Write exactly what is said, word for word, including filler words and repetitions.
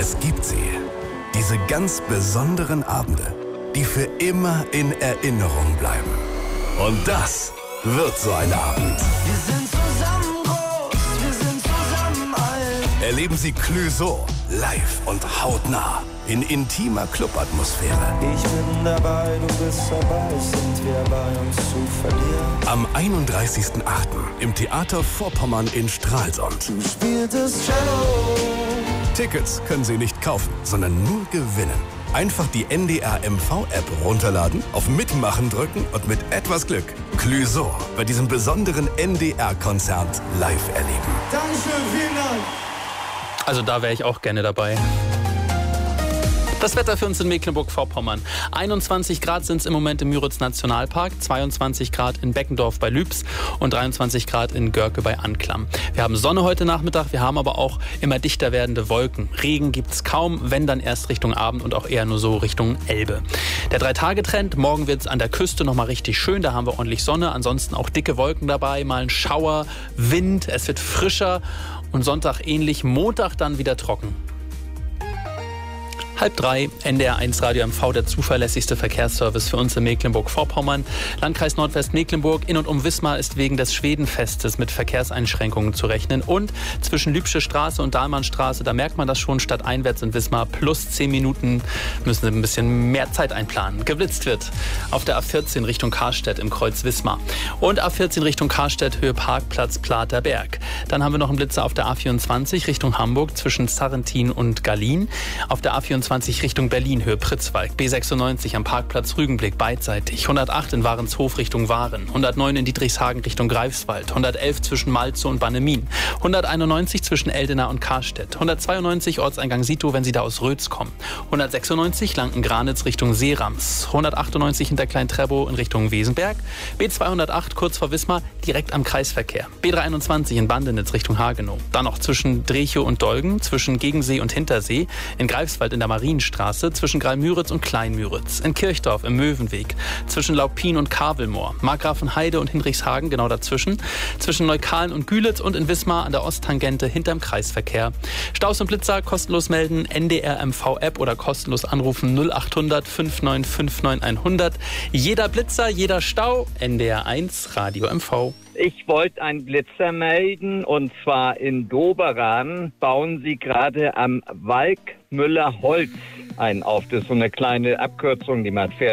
Es gibt sie. Diese ganz besonderen Abende, die für immer in Erinnerung bleiben. Und das wird so ein Abend. Wir sind zusammen groß, wir sind zusammen alt. Erleben Sie Clouseau live und hautnah in intimer Clubatmosphäre. Ich bin dabei, du bist dabei, sind wir bei uns zu verlieren. Am einunddreißigsten achten im Theater Vorpommern in Stralsund. Du spieltest Cello. Tickets können Sie nicht kaufen, sondern nur gewinnen. Einfach die N D R M V-App runterladen, auf Mitmachen drücken und mit etwas Glück Clouseau bei diesem besonderen N D R-Konzert live erleben. Dankeschön, vielen Dank. Also da wäre ich auch gerne dabei. Das Wetter für uns in Mecklenburg-Vorpommern. einundzwanzig Grad sind es im Moment im Müritz-Nationalpark, zweiundzwanzig Grad in Beckendorf bei Lübs und dreiundzwanzig Grad in Görke bei Anklam. Wir haben Sonne heute Nachmittag, wir haben aber auch immer dichter werdende Wolken. Regen gibt es kaum, wenn dann erst Richtung Abend und auch eher nur so Richtung Elbe. Der Drei-Tage-Trend, morgen wird es an der Küste nochmal richtig schön, da haben wir ordentlich Sonne, ansonsten auch dicke Wolken dabei, mal ein Schauer, Wind, es wird frischer und Sonntag ähnlich, Montag dann wieder trocken. Halb drei, N D R eins Radio M V, der zuverlässigste Verkehrsservice für uns in Mecklenburg-Vorpommern. Landkreis Nordwestmecklenburg, in und um Wismar ist wegen des Schwedenfestes mit Verkehrseinschränkungen zu rechnen. Und zwischen Lübsche Straße und Dahlmannstraße, da merkt man das schon, stadteinwärts in Wismar plus zehn Minuten müssen Sie ein bisschen mehr Zeit einplanen. Geblitzt wird auf der A vierzehn Richtung Karstedt im Kreuz Wismar. Und A vierzehn Richtung Karstedt, Höhe Parkplatz Platerberg. Dann haben wir noch einen Blitzer auf der A vierundzwanzig Richtung Hamburg zwischen Sarrentin und Gallien. Auf der A vierundzwanzig Richtung Berlin, Höhe Pritzwalk. B sechsundneunzig am Parkplatz Rügenblick beidseitig. hundertacht in Warenshof Richtung Waren. hundertneun in Dietrichshagen Richtung Greifswald. hundertelf zwischen Malzow und Bannemin. hunderteinundneunzig zwischen Eldena und Karstedt. hundertzweiundneunzig Ortseingang Sito, wenn Sie da aus Rötz kommen. hundertsechsundneunzig Lanken-Granitz Richtung Seerams. hundertachtundneunzig hinter Klein-Trebow in Richtung Wesenberg. B zweihundertacht kurz vor Wismar direkt am Kreisverkehr. B dreihunderteinundzwanzig in Bandenitz Richtung Hagenow. Dann noch zwischen Drechow und Dolgen, zwischen Gegensee und Hintersee. In Greifswald in der Marienstraße, zwischen Greimüritz und Kleinmüritz. In Kirchdorf im Möwenweg, zwischen Laupin und Kavelmoor. Markgrafenheide und Hinrichshagen genau dazwischen. Zwischen Neukalen und Gülitz und in Wismar an der Osttangente hinterm Kreisverkehr. Staus und Blitzer kostenlos melden, N D R M V-App oder kostenlos anrufen null achthundert fünfundneunzig fünfundneunzig hundert. Jeder Blitzer, jeder Stau, N D R eins Radio M V. Ich wollte einen Blitzer melden, und zwar in Doberan bauen sie gerade am Walkmüller Holz ein auf. Das ist so eine kleine Abkürzung, die man fährt.